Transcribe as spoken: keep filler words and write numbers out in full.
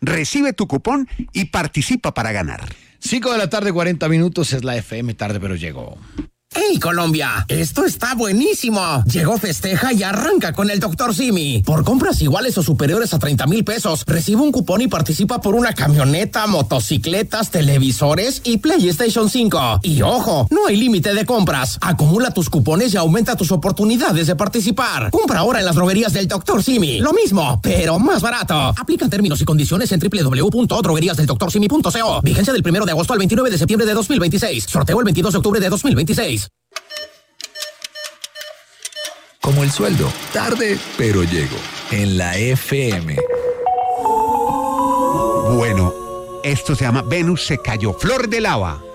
Recibe tu cupón y participa para ganar. cinco de la tarde, cuarenta minutos, es la F M, tarde pero llegó. ¡Hey, Colombia! ¡Esto está buenísimo! Llegó Festeja y arranca con el doctor Simi. Por compras iguales o superiores a treinta mil pesos, recibe un cupón y participa por una camioneta, motocicletas, televisores y PlayStation cinco. Y ojo, no hay límite de compras. Acumula tus cupones y aumenta tus oportunidades de participar. Compra ahora en las droguerías del doctor Simi. Lo mismo, pero más barato. Aplican términos y condiciones en doble u doble u doble u punto droguerías del doctor simi punto co. Vigencia del primero de agosto al veintinueve de septiembre de dos mil veintiséis. Sorteo el veintidós de octubre de dos mil veintiséis. Como el sueldo, tarde pero llego, en la F M. Bueno, esto se llama Venus se cayó, flor de lava.